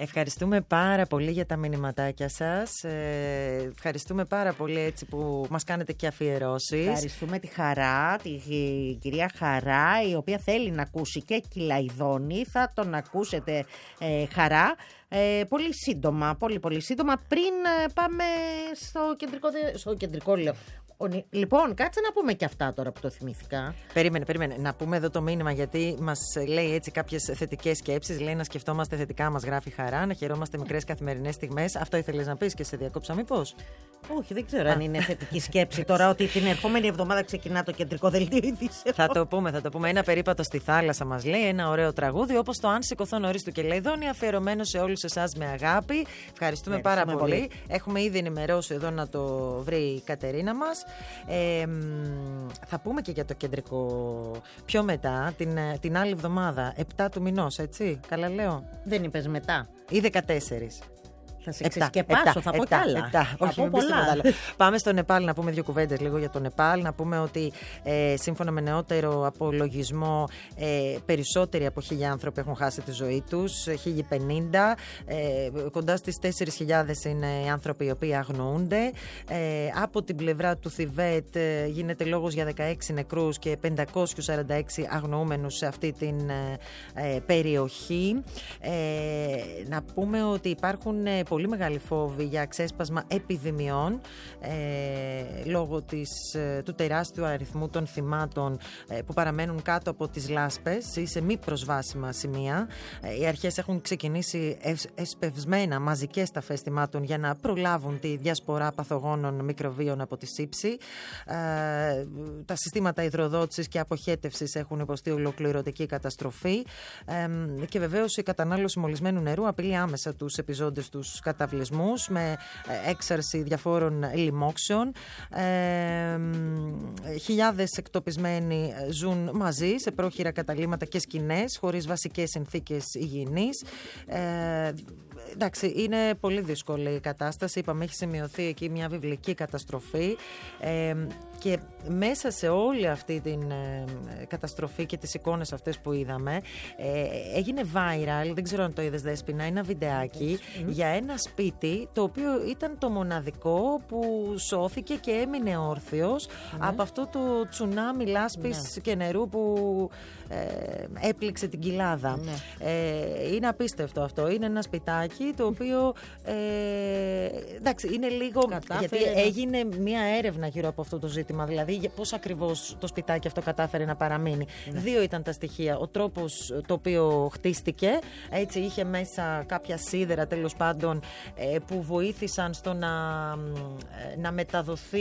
Ευχαριστούμε πάρα πολύ για τα μηνυματάκια σας. Ευχαριστούμε πάρα πολύ έτσι που μας κάνετε και αφιερώσεις. Ευχαριστούμε τη Χαρά, τη κυρία Χαρά, η οποία θέλει να ακούσει και Κυλαϊδόνη. Θα τον ακούσετε, Χαρά. Πολύ σύντομα, πολύ σύντομα, πριν πάμε στο κεντρικό λέω. Λοιπόν, κάτσε να πούμε και αυτά τώρα που το θυμήθηκα. Περίμενε. Να πούμε εδώ το μήνυμα, γιατί μας λέει έτσι κάποιες θετικές σκέψεις. Λέει να σκεφτόμαστε θετικά, μας γράφει Χαρά, να χαιρόμαστε μικρές καθημερινές στιγμές. Αυτό ήθελες να πεις και σε διακόψα, μήπως? Όχι, δεν ξέρω αν είναι θετική σκέψη τώρα ότι την ερχόμενη εβδομάδα ξεκινά το κεντρικό δελτίο ειδήσεων. Θα το πούμε. Ένα περίπατο στη θάλασσα μας λέει, ένα ωραίο τραγούδι, όπως το Αν σηκωθώ νωρίς του Κελαϊδόνη, αφιερωμένο σε όλους εσάς με αγάπη. Ευχαριστούμε πάρα πολύ. Έχουμε ήδη ενημερώσει εδώ να το βρει η Κατερίνα μας. Θα πούμε και για το κεντρικό πιο μετά, την άλλη εβδομάδα, 7 του μηνός, έτσι, καλά λέω? Δεν είπες μετά? Ή 14. Θα σε ξεσκεπάσω, θα πω κι άλλα. Όχι, μην πεις τίποτα άλλο. Πάμε στο Νεπάλ να πούμε δύο κουβέντες λίγο για το Νεπάλ. Να πούμε ότι σύμφωνα με νεότερο απολογισμό, περισσότεροι από 1.000 άνθρωποι έχουν χάσει τη ζωή τους. 1.050. Κοντά στις 4.000 είναι οι άνθρωποι οι οποίοι αγνοούνται. Από την πλευρά του Θιβέτ γίνεται λόγος για 16 νεκρούς και 546 αγνοούμενους σε αυτή την περιοχή. Να πούμε ότι υπάρχουν πολύ μεγάλη φόβη για ξέσπασμα επιδημιών λόγω του τεράστιου αριθμού των θυμάτων που παραμένουν κάτω από τις λάσπες ή σε μη προσβάσιμα σημεία. Οι αρχές έχουν ξεκινήσει εσπευσμένα μαζικές ταφές θυμάτων για να προλάβουν τη διασπορά παθογόνων μικροβίων από τη σύψη. Τα συστήματα υδροδότησης και αποχέτευσης έχουν υποστεί ολοκληρωτική καταστροφή και βεβαίως η κατανάλωση μολυσμένου νερού απειλεί άμεσα τους επιζώντες τους καταβλισμούς με έξαρση διαφόρων λοιμόξεων. Χιλιάδες εκτοπισμένοι ζουν μαζί σε πρόχειρα καταλύματα και σκηνές χωρίς βασικές συνθήκες υγιεινής. Εντάξει, είναι πολύ δύσκολη η κατάσταση. Είπαμε, έχει σημειωθεί εκεί μια βιβλική καταστροφή και μέσα σε όλη αυτή την καταστροφή και τις εικόνες αυτές που είδαμε έγινε viral, δεν ξέρω αν το είδες, Δέσποινα, ένα βιντεάκι για ένα σπίτι το οποίο ήταν το μοναδικό που σώθηκε και έμεινε όρθιος από αυτό το τσουνάμι λάσπης και νερού που έπληξε την κοιλάδα. Είναι απίστευτο αυτό. Είναι ένα σπιτάκι το οποίο εντάξει, είναι λίγο γιατί έγινε μια έρευνα γύρω από αυτό το ζήτημα, δηλαδή πώς ακριβώς το σπιτάκι αυτό κατάφερε να παραμείνει. Δύο ήταν τα στοιχεία. Ο τρόπος το οποίο χτίστηκε, έτσι είχε μέσα κάποια σίδερα τέλος πάντων που βοήθησαν στο να μεταδοθεί